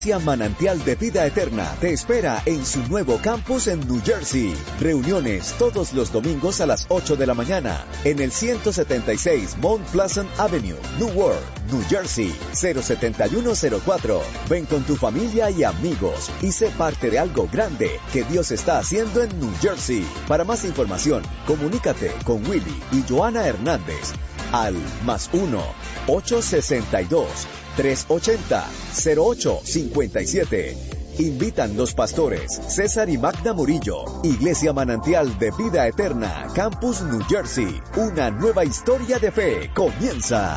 Manantial de Vida Eterna te espera en su nuevo campus en New Jersey. Reuniones todos los domingos a las 8 de la mañana en el 176 Mount Pleasant Avenue, Newark, New Jersey, 07104. Ven con tu familia y amigos y sé parte de algo grande que Dios está haciendo en New Jersey. Para más información, comunícate con Willy y Joana Hernández al +1-862-380-0857. Invitan los pastores César y Magda Murillo. Iglesia Manantial de Vida Eterna, Campus New Jersey. Una nueva historia de fe comienza.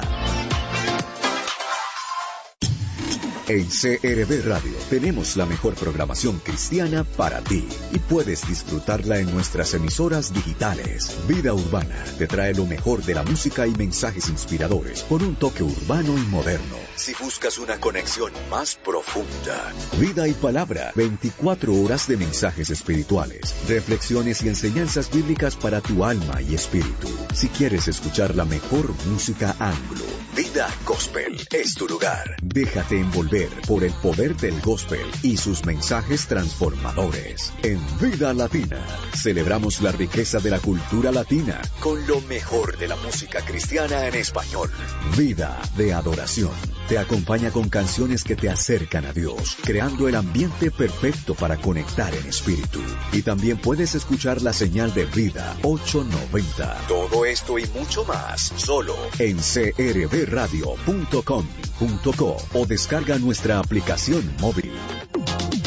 En CRB Radio tenemos la mejor programación cristiana para ti y puedes disfrutarla en nuestras emisoras digitales. Vida Urbana te trae lo mejor de la música y mensajes inspiradores con un toque urbano y moderno. Si buscas una conexión más profunda, Vida y Palabra, 24 horas de mensajes espirituales, reflexiones y enseñanzas bíblicas para tu alma y espíritu. Si quieres escuchar la mejor música anglo, Vida Gospel es tu lugar. Déjate envolver por el poder del gospel y sus mensajes transformadores. En Vida Latina, celebramos la riqueza de la cultura latina con lo mejor de la música cristiana en español. Vida de Adoración te acompaña con canciones que te acercan a Dios, creando el ambiente perfecto para conectar en espíritu. Y también puedes escuchar la señal de Vida 890. Todo esto y mucho más, solo en crbradio.com.co o descarga nuestra aplicación móvil.